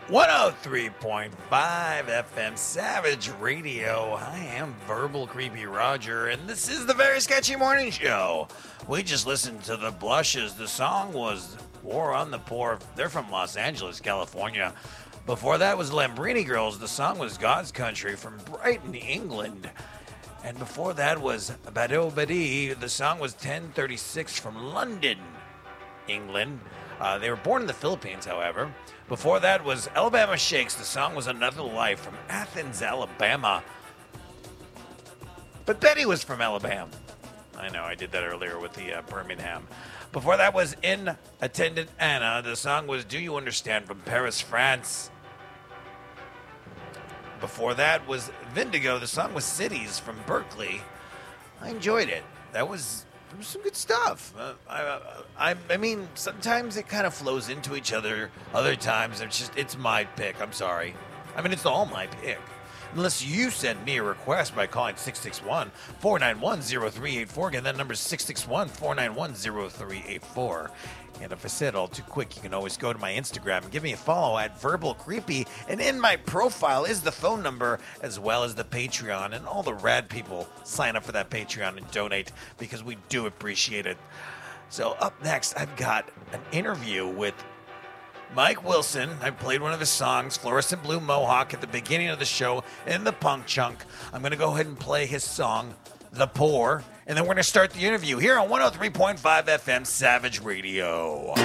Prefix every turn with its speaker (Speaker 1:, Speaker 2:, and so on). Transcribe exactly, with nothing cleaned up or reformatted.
Speaker 1: one oh three point five F M Savage Radio. I am Verbal Creepy Roger, and this is the Very Sketchy Morning Show. We just listened to The Blushes. The song was War on the Poor. They're from Los Angeles, California. Before that was Lambrini Girls. The song was God's Country from Brighton, England. And before that was Bado Badi. The song was ten thirty-six from London, England. Uh, they were born in the Philippines, however. Before that was Alabama Shakes. The song was Another Life from Athens, Alabama. But Betty was from Alabama. I know, I did that earlier with the uh, Birmingham. Before that was In Attendant Anna. The song was Do You Understand from Paris, France. Before that was Vindigo. The song was Cities from Berkeley. I enjoyed it. That was... There was some good stuff. Uh, I, I, I mean, sometimes it kind of flows into each other. Other times, it's just, it's my pick. I'm sorry. I mean, it's all my pick. Unless you send me a request by calling six six one, four nine one, zero three eight four. Again, that number is six six one, four nine one, zero three eight four. And if I said all too quick, you can always go to my Instagram and give me a follow at Verbal Creepy. And in my profile is the phone number as well as the Patreon. And all the rad people sign up for that Patreon and donate because we do appreciate it. So up next, I've got an interview with Mike Wilson. I played one of his songs, Fluorescent Blue Mohawk, at the beginning of the show in the punk chunk. I'm going to go ahead and play his song, The Poor, and then we're going to start the interview here on one oh three point five F M Savage Radio.